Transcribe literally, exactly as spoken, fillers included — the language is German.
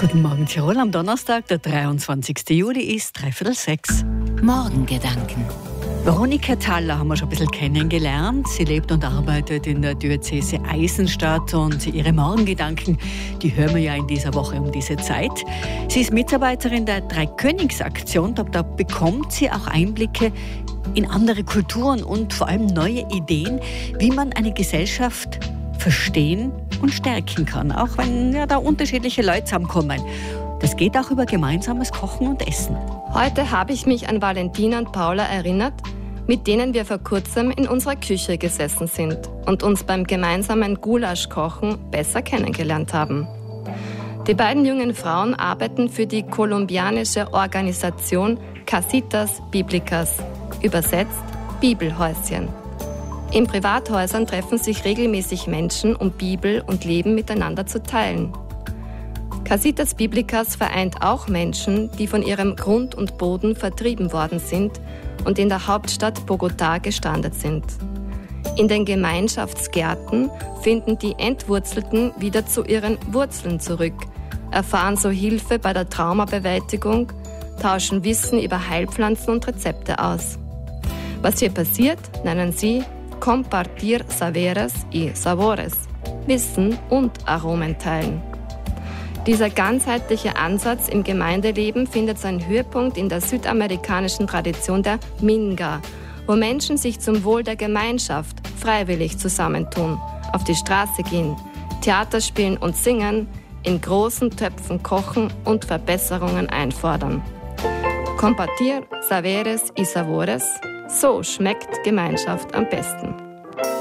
Guten Morgen Tirol am Donnerstag, der dreiundzwanzigsten Juli ist dreiviertel sechs. Morgengedanken. Veronika Thaller haben wir schon ein bisschen kennengelernt. Sie lebt und arbeitet in der Diözese Eisenstadt und ihre Morgengedanken, die hören wir ja in dieser Woche um diese Zeit. Sie ist Mitarbeiterin der Dreikönigsaktion. Da, da bekommt sie auch Einblicke in andere Kulturen und vor allem neue Ideen, wie man eine Gesellschaft verstehen und stärken kann, auch wenn ja, da unterschiedliche Leute zusammenkommen. Das geht auch über gemeinsames Kochen und Essen. Heute habe ich mich an Valentina und Paula erinnert, mit denen wir vor kurzem in unserer Küche gesessen sind und uns beim gemeinsamen Gulaschkochen besser kennengelernt haben. Die beiden jungen Frauen arbeiten für die kolumbianische Organisation Casitas Bíblicas, übersetzt Bibelhäuschen. In Privathäusern treffen sich regelmäßig Menschen, um Bibel und Leben miteinander zu teilen. Casitas Bíblicas vereint auch Menschen, die von ihrem Grund und Boden vertrieben worden sind und in der Hauptstadt Bogotá gestrandet sind. In den Gemeinschaftsgärten finden die Entwurzelten wieder zu ihren Wurzeln zurück, erfahren so Hilfe bei der Traumabewältigung, tauschen Wissen über Heilpflanzen und Rezepte aus. Was hier passiert, nennen sie Compartir Saberes y Sabores, Wissen und Aromen teilen. Dieser ganzheitliche Ansatz im Gemeindeleben findet seinen Höhepunkt in der südamerikanischen Tradition der Minga, wo Menschen sich zum Wohl der Gemeinschaft freiwillig zusammentun, auf die Straße gehen, Theater spielen und singen, in großen Töpfen kochen und Verbesserungen einfordern. Compartir Saberes y Sabores, so schmeckt Gemeinschaft am besten.